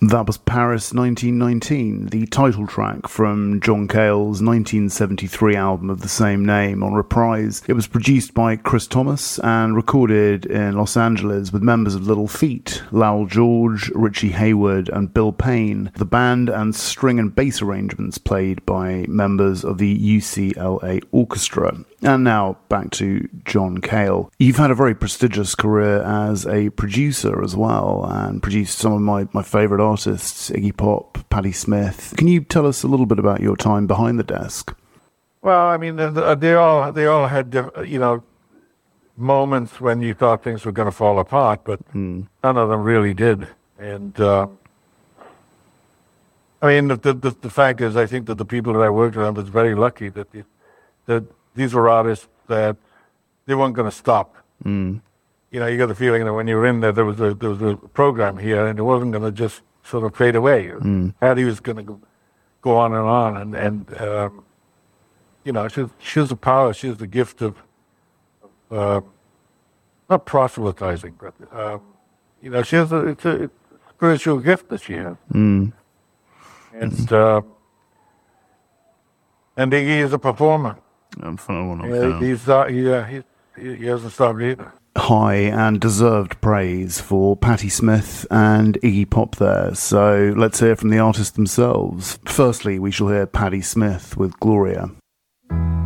That was Paris 1919, the title track from John Cale's 1973 album of the same name on Reprise. It was produced by Chris Thomas and recorded in Los Angeles with members of Little Feat, Lowell George, Richie Hayward and Bill Payne. The band and string and bass arrangements played by members of the UCLA Orchestra. And now back to John Cale. You've had a very prestigious career as a producer as well, and produced some of my favourite artists, Iggy Pop, Patti Smith. Can you tell us a little bit about your time behind the desk? Well, I mean, they all had, moments when you thought things were going to fall apart, but none of them really did. And I mean, the fact is, I think that the people that I worked with, I was very lucky that these were artists that they weren't going to stop. You got the feeling that when you were in there was a program here, and it wasn't going to just sort of fade away. Patty was going to go on and on, and she has the power, she has the gift of not proselytizing, but she has it's a spiritual gift that she has. And Iggy is a performer. He hasn't stopped either. High and deserved praise for Patti Smith and Iggy Pop there. So let's hear from the artists themselves. Firstly, we shall hear Patti Smith with Gloria.